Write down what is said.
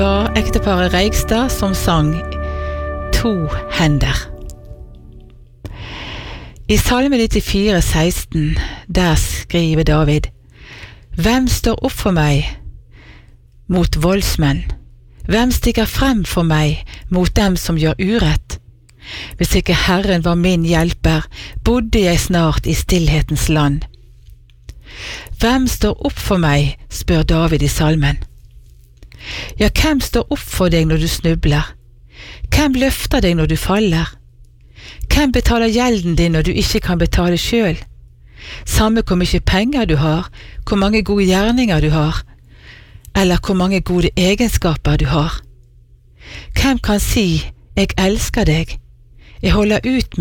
var ekteparet Reigstad som sang To hender. I Salme 94, 16, der skriver David: Hvem står opp for meg mot voldsmenn? Hvem stikker frem for meg mot dem som gjør urett? Hvis ikke Herren var min hjelper, bodde jeg snart i stillhetens land. Hvem står opp for meg, spør David i salmen. Ja, hvem står opp for deg når du snubler? Hvem løfter deg når du faller? Hvem betaler gjelden din når du ikke kan betale selv? Samme hvor mye penger du har, hvor mange gode gjerninger du har, eller hvor mange gode egenskaper du har. Hvem kan si, jeg elsker deg, jeg holder ut med